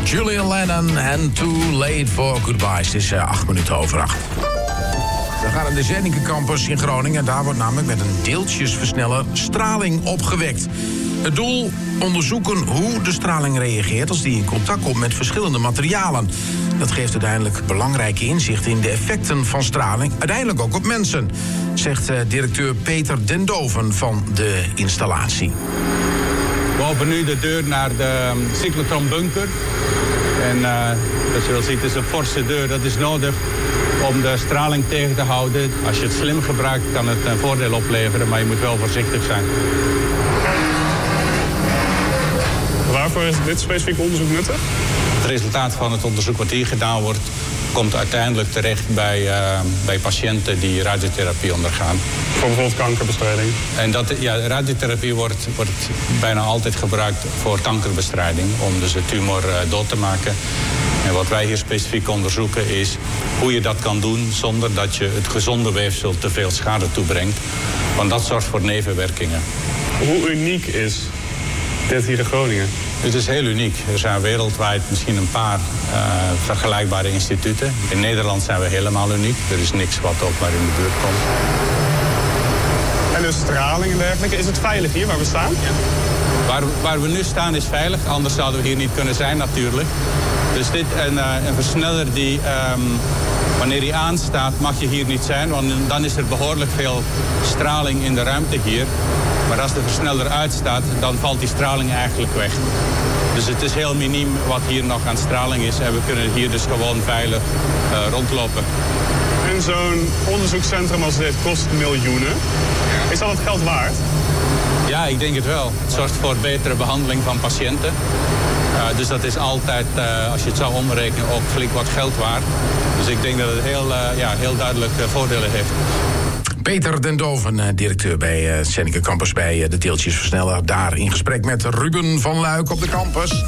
Julian Lennon en Too Late for Goodbyes. Het is 8 minuten over 8. We gaan naar de Zennike Campus in Groningen. Daar wordt namelijk met een deeltjesversneller straling opgewekt. Het doel: onderzoeken hoe de straling reageert als die in contact komt met verschillende materialen. Dat geeft uiteindelijk belangrijke inzichten in de effecten van straling, uiteindelijk ook op mensen, zegt directeur Peter Den Doven van de installatie. We openen nu de deur naar de cyclotronbunker. En zoals je wel ziet, is een forse deur. Dat is nodig om de straling tegen te houden. Als je het slim gebruikt, kan het een voordeel opleveren, maar je moet wel voorzichtig zijn. Waarvoor is dit specifieke onderzoek nuttig? Het resultaat van het onderzoek wat hier gedaan wordt, komt uiteindelijk terecht bij patiënten die radiotherapie ondergaan. Voor bijvoorbeeld kankerbestrijding? En radiotherapie wordt bijna altijd gebruikt voor kankerbestrijding, om dus de tumor dood te maken. En wat wij hier specifiek onderzoeken is hoe je dat kan doen zonder dat je het gezonde weefsel te veel schade toebrengt. Want dat zorgt voor nevenwerkingen. Hoe uniek is dit hier in Groningen? Het is heel uniek. Er zijn wereldwijd misschien een paar vergelijkbare instituten. In Nederland zijn we helemaal uniek. Er is niks wat ook maar in de buurt komt. En dus straling en dergelijke. Is het veilig hier waar we staan? Ja. Waar we nu staan is veilig. Anders zouden we hier niet kunnen zijn natuurlijk. Dus dit een versneller die, wanneer hij aanstaat, mag je hier niet zijn. Want dan is er behoorlijk veel straling in de ruimte hier. Maar als de versneller uitstaat, dan valt die straling eigenlijk weg. Dus het is heel miniem wat hier nog aan straling is. En we kunnen hier dus gewoon veilig rondlopen. En zo'n onderzoekscentrum als dit kost miljoenen. Is dat het geld waard? Ja, ik denk het wel. Het zorgt voor betere behandeling van patiënten. Dus dat is altijd, als je het zou omrekenen, ook flink wat geld waard. Dus ik denk dat het heel duidelijk voordelen heeft. Peter Den Doven, directeur bij Zennike Campus bij de deeltjesversneller. Daar in gesprek met Ruben van Luik op de campus.